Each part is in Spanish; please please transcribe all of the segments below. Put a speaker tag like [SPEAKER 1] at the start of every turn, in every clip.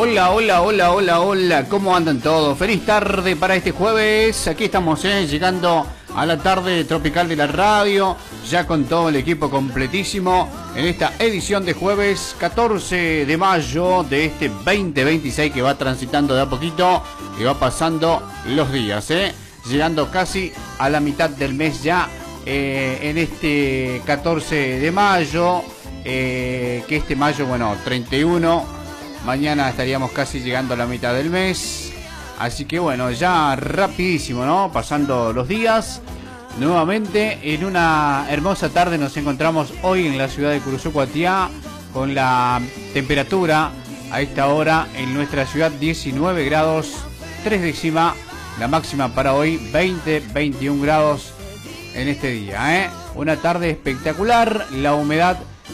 [SPEAKER 1] Hola, hola, hola, hola, hola, ¿cómo andan todos? Feliz tarde para este jueves, aquí estamos, llegando a la tarde tropical de la radio, ya con todo el equipo completísimo, en esta edición de jueves 14 de mayo de este 2026 que va transitando de a poquito y va pasando los días, llegando casi a la mitad del mes ya, en este 14 de mayo, que este mayo, bueno, 31... Mañana estaríamos casi llegando a la mitad del mes. Así que bueno, ya rapidísimo, ¿no? Pasando los días. Nuevamente en una hermosa tarde nos encontramos hoy en la ciudad de Curuzucuatiá, con la temperatura a esta hora en nuestra ciudad 19 grados 3 décimas. La máxima para hoy 20-21 grados en este día, Una tarde espectacular. La humedad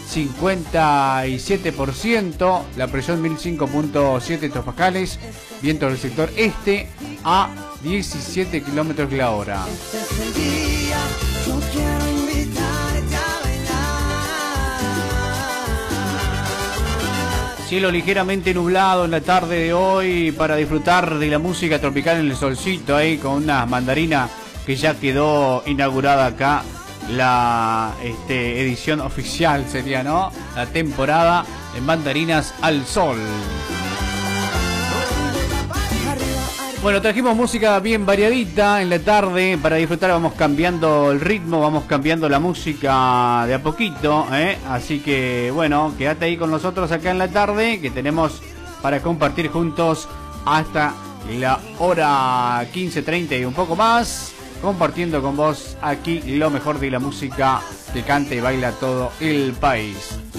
[SPEAKER 1] 57%, la presión 1005.7 hectopascales, viento del sector este a 17 kilómetros la hora. Cielo ligeramente nublado en la tarde de hoy para disfrutar de la música tropical en el solcito, ahí con una mandarina que ya quedó inaugurada acá. La edición oficial sería, ¿no? La temporada de mandarinas al sol. Bueno, trajimos música bien variadita en la tarde para disfrutar. Vamos cambiando el ritmo, vamos cambiando la música de a poquito, Así que bueno, quédate ahí con nosotros acá en la tarde, que tenemos para compartir juntos hasta la hora 15:30 y un poco más, compartiendo con vos aquí lo mejor de la música que canta y baila todo el país.